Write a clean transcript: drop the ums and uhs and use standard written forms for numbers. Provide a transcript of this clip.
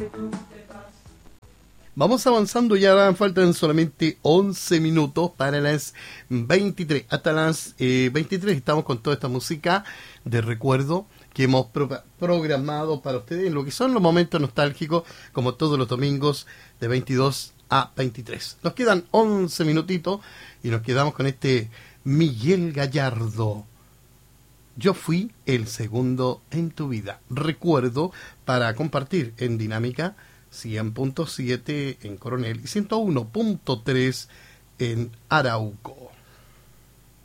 Vamos avanzando, ya faltan solamente 11 minutos para las 23. Hasta las 23 estamos con toda esta música de recuerdo que hemos programado para ustedes en lo que son los momentos nostálgicos, como todos los domingos de 22 a 23. Nos quedan 11 minutitos y nos quedamos con este Miguel Gallardo. Yo fui el segundo en tu vida. Recuerdo para compartir en Dinámica 100.7 en Coronel y 101.3 en Arauco.